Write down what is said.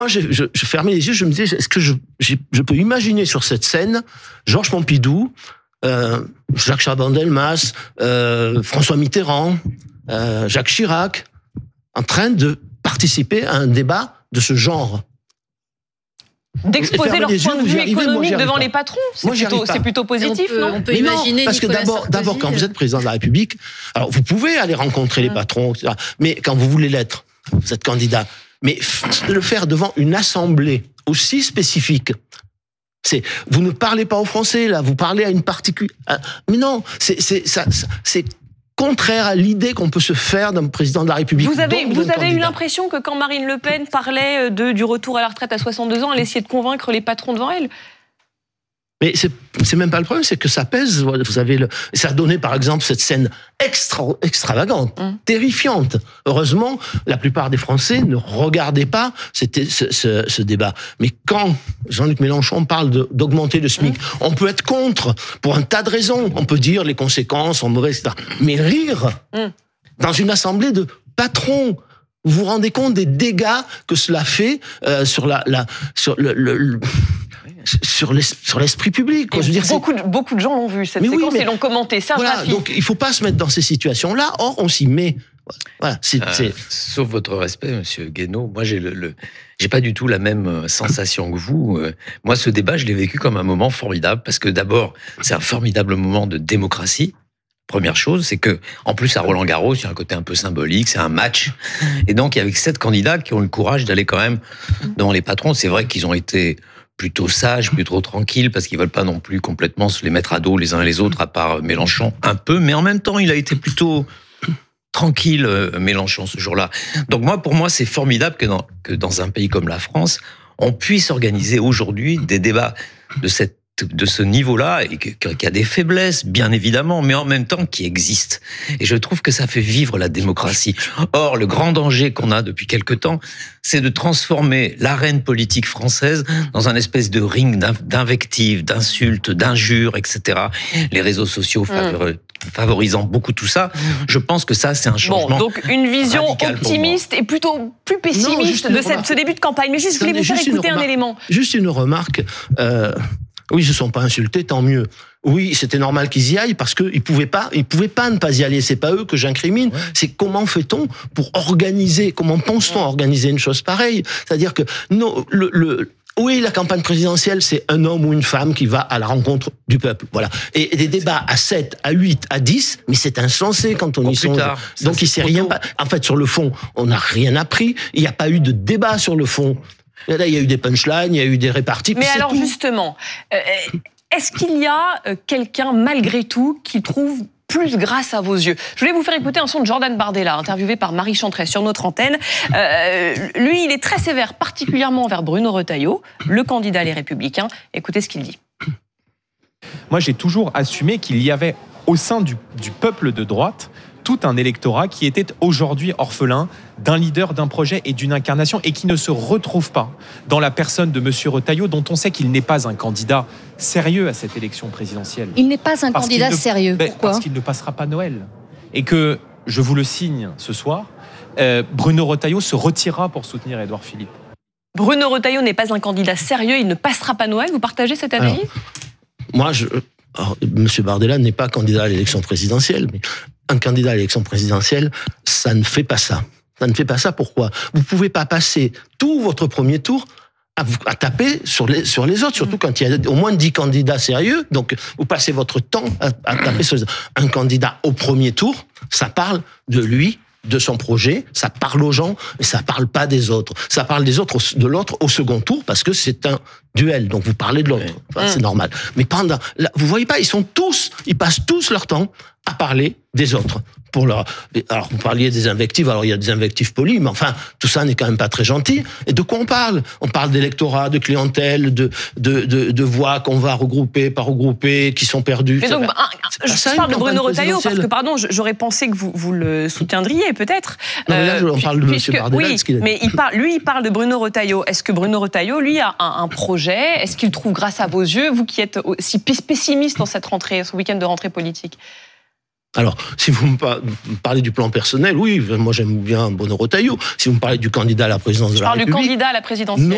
Moi, je fermais les yeux, je me disais, est-ce que je peux imaginer sur cette scène Georges Pompidou, Jacques Chaban-Delmas, François Mitterrand, Jacques Chirac, en train de participer à un débat de ce genre. D'exposer leur point de vue économique devant les patrons, c'est plutôt positif, non? On peut imaginer. Non, parce que d'abord, quand vous êtes président de la République, alors vous pouvez aller rencontrer les patrons, etc. Mais quand vous voulez l'être, vous êtes candidat. Mais de le faire devant une assemblée aussi spécifique. Vous ne parlez pas aux Français, là, vous parlez à une particulière. Mais non, c'est contraire à l'idée qu'on peut se faire d'un président de la République. Vous avez eu l'impression que quand Marine Le Pen parlait du retour à la retraite à 62 ans, elle essayait de convaincre les patrons devant elle? Mais c'est même pas le problème, c'est que ça pèse. Vous avez ça a donné par exemple cette scène extravagante, terrifiante. Heureusement, la plupart des Français ne regardaient pas ce débat. Mais quand Jean-Luc Mélenchon parle d'augmenter le SMIC, on peut être contre pour un tas de raisons. On peut dire les conséquences sont mauvaises, etc. Mais rire dans une assemblée de patrons. Vous vous rendez compte des dégâts que cela fait sur l'esprit public. Je veux dire, beaucoup de gens l'ont vu, cette séquence, et l'ont commenté. Voilà, donc il ne faut pas se mettre dans ces situations-là. Or, on s'y met. Voilà, Sauf votre respect, Monsieur Guénaud, moi j'ai pas du tout la même sensation que vous. Moi, ce débat, je l'ai vécu comme un moment formidable, parce que d'abord, c'est un formidable moment de démocratie. Première chose, c'est que, en plus, à Roland-Garros, il y a un côté un peu symbolique, c'est un match. Et donc, avec 7 candidats qui ont le courage d'aller quand même devant les patrons, c'est vrai qu'ils ont été plutôt sages, plutôt tranquilles, parce qu'ils veulent pas non plus complètement se les mettre à dos les uns les autres, à part Mélenchon un peu, mais en même temps, il a été plutôt tranquille, Mélenchon, ce jour-là. Donc pour moi, c'est formidable que dans un pays comme la France, on puisse organiser aujourd'hui des débats de ce niveau-là, et qui a des faiblesses, bien évidemment, mais en même temps qui existent. Et je trouve que ça fait vivre la démocratie. Or, le grand danger qu'on a depuis quelque temps, c'est de transformer l'arène politique française dans un espèce de ring d'invectives, d'insultes, d'injures, etc. Les réseaux sociaux favorisant beaucoup tout ça. Je pense que ça, c'est un changement. Donc une vision optimiste et plutôt plus pessimiste de ce début de campagne. Mais je voulais vous faire écouter un élément. Juste une remarque. Oui, ils ne se sont pas insultés, tant mieux. Oui, c'était normal qu'ils y aillent parce qu'ils pouvaient pas ne pas y aller. C'est pas eux que j'incrimine. Ouais. C'est comment fait-on pour organiser, comment pense-t-on organiser une chose pareille? C'est-à-dire que oui, la campagne présidentielle, c'est un homme ou une femme qui va à la rencontre du peuple. Voilà. Et des débats à 7, à 8, à 10, mais c'est insensé quand on y songe. Donc il s'est rien. En fait, sur le fond, on n'a rien appris. Il n'y a pas eu de débat sur le fond. Là, il y a eu des punchlines, il y a eu des réparties. Mais alors justement, est-ce qu'il y a quelqu'un, malgré tout, qui trouve plus grâce à vos yeux? Je voulais vous faire écouter un son de Jordan Bardella, interviewé par Marie Chantrey sur notre antenne. Lui, il est très sévère, particulièrement envers Bruno Retailleau, le candidat Les Républicains. Écoutez ce qu'il dit. Moi, j'ai toujours assumé qu'il y avait, au sein du peuple de droite, tout un électorat qui était aujourd'hui orphelin d'un leader, d'un projet et d'une incarnation, et qui ne se retrouve pas dans la personne de M. Retailleau, dont on sait qu'il n'est pas un candidat sérieux à cette élection présidentielle. Il n'est pas un candidat sérieux. Pourquoi ? Parce qu'il ne passera pas Noël. Et que, je vous le signe ce soir, Bruno Retailleau se retirera pour soutenir Édouard Philippe. Bruno Retailleau n'est pas un candidat sérieux, il ne passera pas Noël. Vous partagez cette analyse ? Alors, M. Bardella n'est pas candidat à l'élection présidentielle, mais un candidat à l'élection présidentielle, ça ne fait pas ça. Ça ne fait pas ça, pourquoi ? Vous ne pouvez pas passer tout votre premier tour à taper sur les autres, surtout quand il y a au moins 10 candidats sérieux. Donc, vous passez votre temps à taper sur les autres. Un candidat au premier tour, ça parle de lui, de son projet, ça parle aux gens, mais ça parle pas des autres. Ça parle de l'autre au second tour, parce que c'est un duel, donc vous parlez de l'autre. Enfin, c'est normal. Mais vous voyez pas, ils passent tous leur temps à parler des autres. Alors, vous parliez des invectives, alors il y a des invectives polies, mais enfin, tout ça n'est quand même pas très gentil. Et de quoi on parle ? On parle d'électorat, de clientèle, de voix qu'on va regrouper, pas regrouper, qui sont perdues. Mais donc, je parle de Bruno Retailleau, parce que, pardon, j'aurais pensé que vous le soutiendriez, peut-être. Non, mais là, on parle de M. Bardella. Oui, mais il parle de Bruno Retailleau. Est-ce que Bruno Retailleau, lui, a un projet ? Est-ce qu'il trouve grâce à vos yeux, vous qui êtes si pessimiste dans cette rentrée, ce week-end de rentrée politique ? Alors, si vous me parlez du plan personnel, oui, moi j'aime bien Bruno Retailleau. Si vous me parlez du candidat à la présidence de la République... Je parle du candidat à la présidentielle.